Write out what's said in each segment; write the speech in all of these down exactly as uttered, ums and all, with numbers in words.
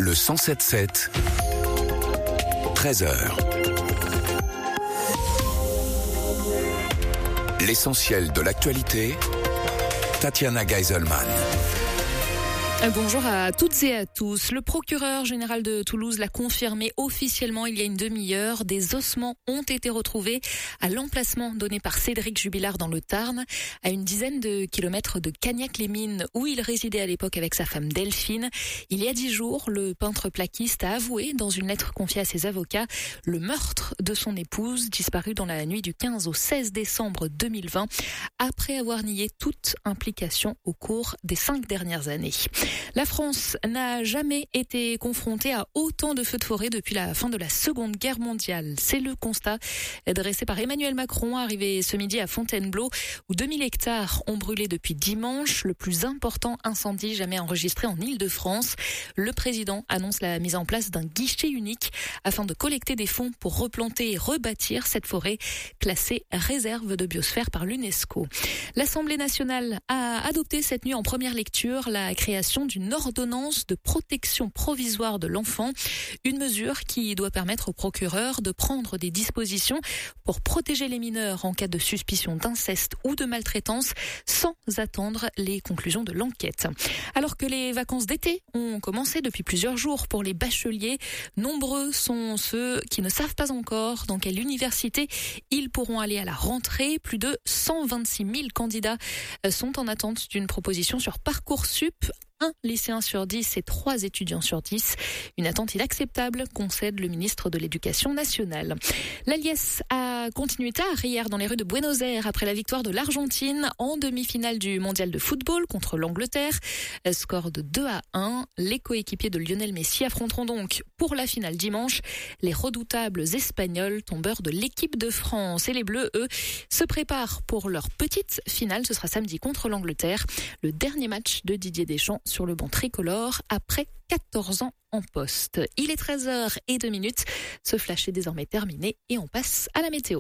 Le cent sept sept, treize heures. L'essentiel de l'actualité, Tatiana Geiselman. Bonjour à toutes et à tous. Le procureur général de Toulouse l'a confirmé officiellement il y a une demi-heure. Des ossements ont été retrouvés à l'emplacement donné par Cédric Jubilard dans le Tarn, à une dizaine de kilomètres de Cagnac-les-Mines, où il résidait à l'époque avec sa femme Delphine. Il y a dix jours, le peintre plaquiste a avoué dans une lettre confiée à ses avocats le meurtre de son épouse, disparue dans la nuit du quinze au seize décembre deux mille vingt, après avoir nié toute implication au cours des cinq dernières années. La France n'a jamais été confrontée à autant de feux de forêt depuis la fin de la Seconde Guerre mondiale. C'est le constat dressé par Emmanuel Macron, arrivé ce midi à Fontainebleau, où deux mille hectares ont brûlé depuis dimanche, le plus important incendie jamais enregistré en Île-de-France. Le président annonce la mise en place d'un guichet unique afin de collecter des fonds pour replanter et rebâtir cette forêt classée réserve de biosphère par l'UNESCO. L'Assemblée nationale a adopté cette nuit en première lecture la création d'une ordonnance de protection provisoire de l'enfant, une mesure qui doit permettre au procureur de prendre des dispositions pour protéger les mineurs en cas de suspicion d'inceste ou de maltraitance sans attendre les conclusions de l'enquête. Alors que les vacances d'été ont commencé depuis plusieurs jours pour les bacheliers, nombreux sont ceux qui ne savent pas encore dans quelle université ils pourront aller à la rentrée. Plus de cent vingt-six mille candidats sont en attente d'une proposition sur Parcoursup. Un lycéen sur dix et trois étudiants sur dix. Une attente inacceptable, concède le ministre de l'Éducation nationale. L'Aliès a continué tard hier dans les rues de Buenos Aires après la victoire de l'Argentine en demi-finale du mondial de football contre l'Angleterre. Score de deux à un. Les coéquipiers de Lionel Messi affronteront donc pour la finale dimanche les redoutables Espagnols, tombeurs de l'équipe de France. Et les Bleus, eux, se préparent pour leur petite finale. Ce sera samedi contre l'Angleterre. Le dernier match de Didier Deschamps sur le banc tricolore après quatorze ans en poste. Il est treize heures deux minutes. Ce flash est désormais terminé et on passe à la météo.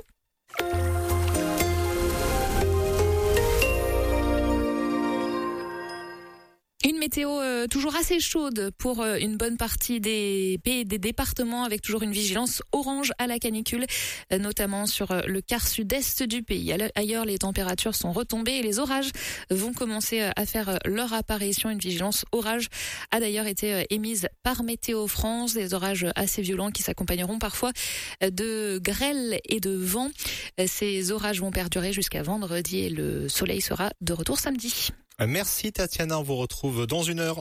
Une météo euh, toujours assez chaude pour euh, une bonne partie des, des départements, avec toujours une vigilance orange à la canicule, euh, notamment sur euh, le quart sud-est du pays. Ailleurs, les températures sont retombées et les orages vont commencer euh, à faire euh, leur apparition. Une vigilance orage a d'ailleurs été euh, émise par Météo France. Des orages assez violents qui s'accompagneront parfois euh, de grêle et de vent. Euh, ces orages vont perdurer jusqu'à vendredi et le soleil sera de retour samedi. Merci Tatiana, on vous retrouve dans une heure.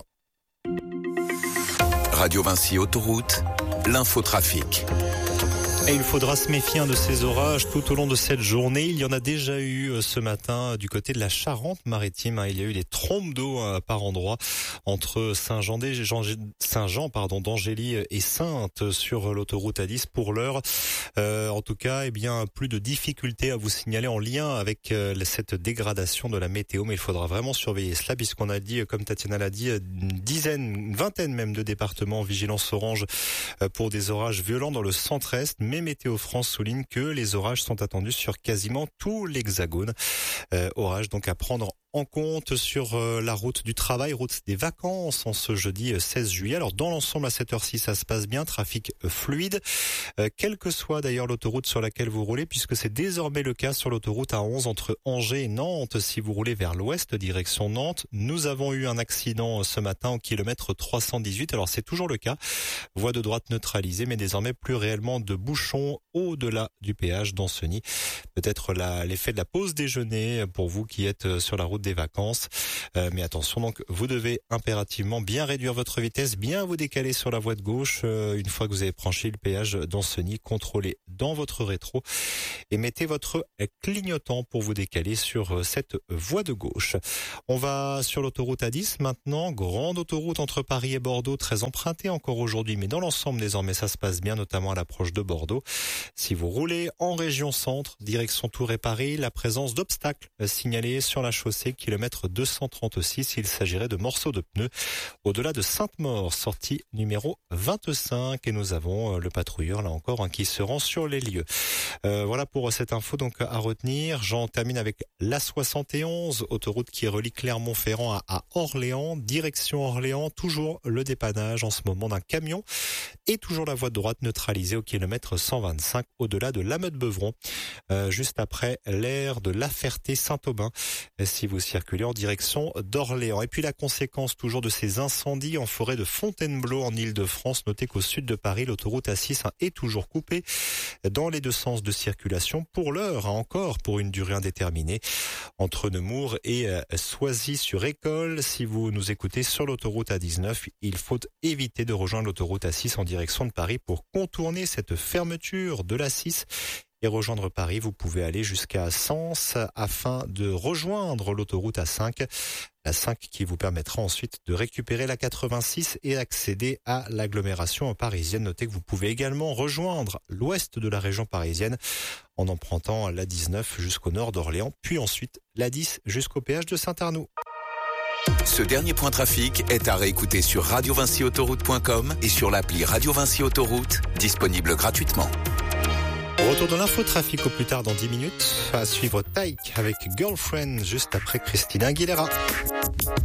Radio Vinci Autoroute, l'infotrafic. Et il faudra se méfier de ces orages tout au long de cette journée. Il y en a déjà eu ce matin du côté de la Charente-Maritime. Il y a eu des trompes d'eau par endroits entre Saint-Jean, Saint-Jean pardon, d'Angély et Saintes sur l'autoroute A dix pour l'heure. Euh, en tout cas, eh bien, plus de difficultés à vous signaler en lien avec euh, cette dégradation de la météo. Mais il faudra vraiment surveiller cela puisqu'on a dit, comme Tatiana l'a dit, une dizaine, une vingtaine même de départements en vigilance orange pour des orages violents dans le centre-est. Mais Météo France souligne que les orages sont attendus sur quasiment tout l'hexagone. Euh, orages donc à prendre en compte sur euh, la route du travail, route des vacances en ce jeudi euh, seize juillet. Alors dans l'ensemble à cette heure-ci, ça se passe bien, trafic euh, fluide, euh, quelle que soit d'ailleurs l'autoroute sur laquelle vous roulez, puisque c'est désormais le cas sur l'autoroute A onze entre Angers et Nantes. Si vous roulez vers l'ouest, direction Nantes, nous avons eu un accident euh, ce matin au kilomètre trois cent dix-huit. Alors c'est toujours le cas, voie de droite neutralisée, mais désormais plus réellement de bouchons au-delà du péage d'Ancenis. Peut-être la, l'effet de la pause déjeuner pour vous qui êtes sur la route des vacances. Euh, mais attention, donc vous devez impérativement bien réduire votre vitesse, bien vous décaler sur la voie de gauche euh, une fois que vous avez franchi le péage d'Ancenis. Contrôlez dans votre rétro et mettez votre clignotant pour vous décaler sur cette voie de gauche. On va sur l'autoroute A dix maintenant, grande autoroute entre Paris et Bordeaux, très empruntée encore aujourd'hui, mais dans l'ensemble désormais ça se passe bien, notamment à l'approche de Bordeaux. Si vous roulez en région centre, direction Tours et Paris, la présence d'obstacles signalés sur la chaussée kilomètre deux cent trente-six. Il s'agirait de morceaux de pneus au-delà de Sainte-Maure, sortie numéro vingt-cinq. Et nous avons le patrouilleur, là encore, hein, qui se rend sur les lieux. Euh, voilà pour cette info donc à retenir. J'en termine avec l'A soixante et onze, autoroute qui relie Clermont-Ferrand à, à Orléans, direction Orléans. Toujours le dépannage en ce moment d'un camion et toujours la voie de droite neutralisée au kilomètre cent vingt-cinq au-delà de La Meute-Beuvron, euh, juste après l'aire de La Ferté-Saint-Aubin, si vous circulez en direction d'Orléans. Et puis la conséquence toujours de ces incendies en forêt de Fontainebleau en Ile-de-France. Notez qu'au sud de Paris, l'autoroute A six est toujours coupée dans les deux sens de circulation pour l'heure, encore pour une durée indéterminée, entre Nemours et Soisy-sur-École. Si vous nous écoutez sur l'autoroute A dix-neuf, il faut éviter de rejoindre l'autoroute A six en direction de Paris pour contourner cette fermeture de l'A six et rejoindre Paris. Vous pouvez aller jusqu'à Sens afin de rejoindre l'autoroute A cinq. La cinq qui vous permettra ensuite de récupérer la quatre-vingt-six et accéder à l'agglomération parisienne. Notez que vous pouvez également rejoindre l'ouest de la région parisienne en empruntant la dix-neuf jusqu'au nord d'Orléans, puis ensuite la dix jusqu'au péage de Saint-Arnoux. Ce dernier point trafic est à réécouter sur radio vinci autoroute point com et sur l'appli Radio Vinci Autoroute, disponible gratuitement. Retour de l'infotrafic au plus tard dans dix minutes. À suivre Taïk avec Girlfriend juste après Christina Aguilera.